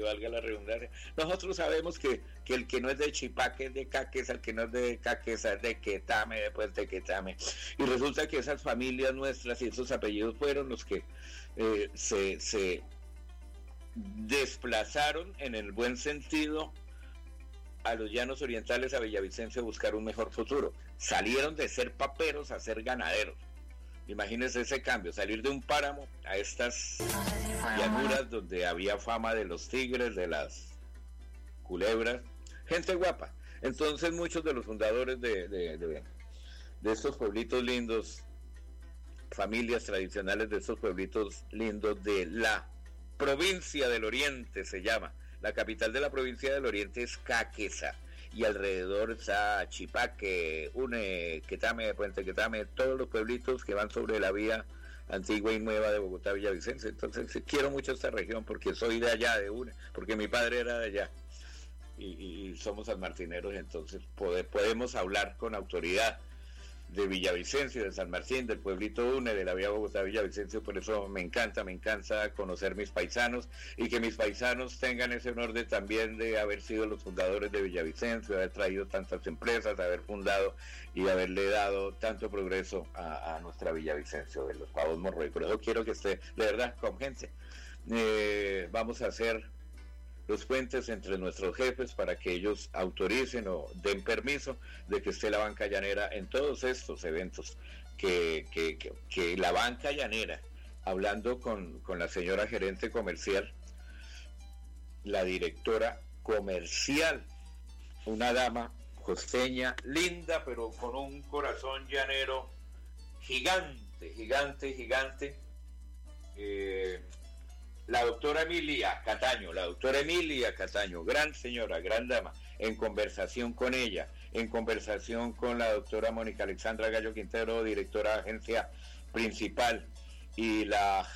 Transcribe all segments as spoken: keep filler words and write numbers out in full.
valga la redundancia. Nosotros sabemos que, que el que no es de Chipaque es de Caquesa, el que no es de Caquesa es de Quetame, después de Quetame. Y resulta que esas familias nuestras y esos apellidos fueron los que eh, se, se desplazaron en el buen sentido a los llanos orientales, a Villavicencio, a buscar un mejor futuro. Salieron de ser paperos a ser ganaderos. Imagínense ese cambio, salir de un páramo a estas llanuras donde había fama de los tigres, de las culebras, gente guapa. Entonces muchos de los fundadores de, de, de, de estos pueblitos lindos, familias tradicionales de estos pueblitos lindos de la provincia del Oriente se llama. La capital de la provincia del Oriente es Caquesa, y alrededor está Chipaque, Une, Quetame, Puente Quetame, todos los pueblitos que van sobre la vía antigua y nueva de Bogotá, Villavicencio. Entonces quiero mucho esta región porque soy de allá, de Une, porque mi padre era de allá, y, y, y somos sanmartineros, entonces poder, podemos hablar con autoridad de Villavicencio, de San Martín, del pueblito Une, de la vía Bogotá-Villavicencio. Por eso me encanta, me encanta conocer mis paisanos, y que mis paisanos tengan ese honor de también de haber sido los fundadores de Villavicencio, de haber traído tantas empresas, de haber fundado y de haberle dado tanto progreso a, a nuestra Villavicencio de los Pavos Morroy. Por eso quiero que esté, de verdad, con gente. Eh, vamos a hacer los puentes entre nuestros jefes para que ellos autoricen o den permiso de que esté la banca llanera en todos estos eventos, que, que, que, que la banca llanera, hablando con, con la señora gerente comercial, la directora comercial, una dama costeña, linda, pero con un corazón llanero gigante, gigante, gigante, eh, la doctora Emilia Cataño, la doctora Emilia Cataño, gran señora, gran dama, en conversación con ella, en conversación con la doctora Mónica Alexandra Gallo Quintero, directora de agencia principal, y la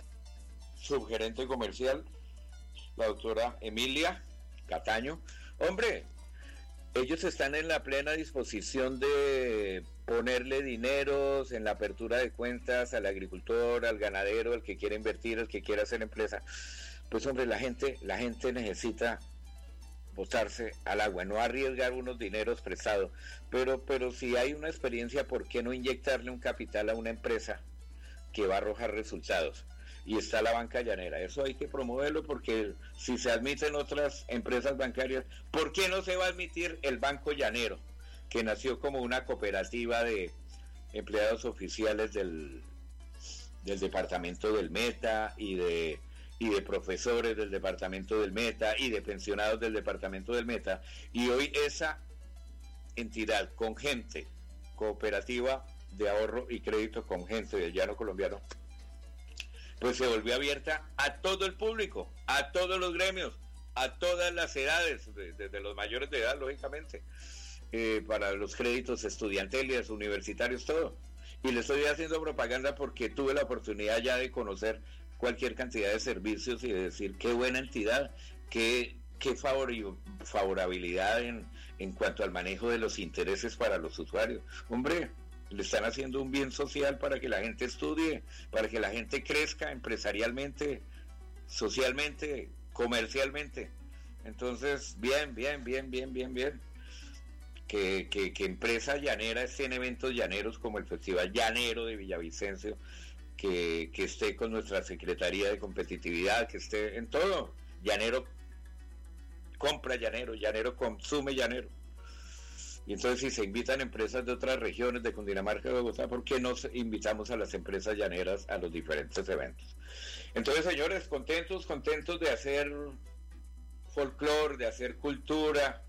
subgerente comercial, la doctora Emilia Cataño. Hombre, ellos están en la plena disposición de ponerle dineros en la apertura de cuentas al agricultor, al ganadero, al que quiera invertir, al que quiera hacer empresa. Pues hombre, la gente, la gente necesita botarse al agua, no arriesgar unos dineros prestados, pero, pero si hay una experiencia, ¿por qué no inyectarle un capital a una empresa que va a arrojar resultados? Y está la banca llanera, eso hay que promoverlo, porque si se admiten otras empresas bancarias, ¿por qué no se va a admitir el Banco Llanero, que nació como una cooperativa de empleados oficiales del, del departamento del Meta, y de, y de profesores del departamento del Meta, y de pensionados del departamento del Meta, y hoy esa entidad con gente, cooperativa de ahorro y crédito con gente del llano colombiano, pues se volvió abierta a todo el público, a todos los gremios, a todas las edades, desde de, de los mayores de edad, lógicamente, eh, para los créditos estudiantiles, universitarios, todo. Y le estoy haciendo propaganda porque tuve la oportunidad ya de conocer cualquier cantidad de servicios y de decir qué buena entidad, qué, qué favor, favorabilidad en, en cuanto al manejo de los intereses para los usuarios. Hombre, le están haciendo un bien social para que la gente estudie, para que la gente crezca empresarialmente, socialmente, comercialmente. Entonces, bien, bien, bien, bien, bien, bien. Que, que, que empresas llaneras estén en eventos llaneros como el Festival Llanero de Villavicencio, que, que esté con nuestra Secretaría de Competitividad, que esté en todo. Llanero compra llanero, llanero consume llanero. Y entonces, si se invitan empresas de otras regiones, de Cundinamarca, de Bogotá, ¿por qué no invitamos a las empresas llaneras a los diferentes eventos? Entonces, señores, contentos, contentos de hacer folclore, de hacer cultura,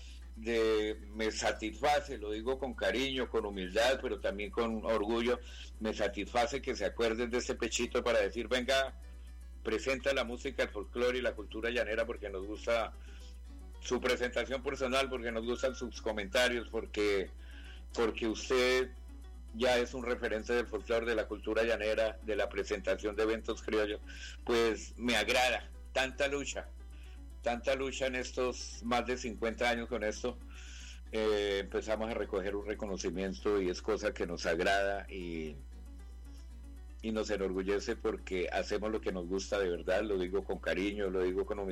de me satisface, lo digo con cariño, con humildad, pero también con orgullo, me satisface que se acuerden de ese pechito para decir, venga, presenta la música, el folclore y la cultura llanera, porque nos gusta su presentación personal, porque nos gustan sus comentarios, porque porque usted ya es un referente del folclore, de la cultura llanera, de la presentación de eventos criollos. Pues me agrada tanta lucha, tanta lucha en estos más de cincuenta años con esto. Eh, empezamos a recoger un reconocimiento y es cosa que nos agrada y, y nos enorgullece, porque hacemos lo que nos gusta de verdad, lo digo con cariño, lo digo con humildad.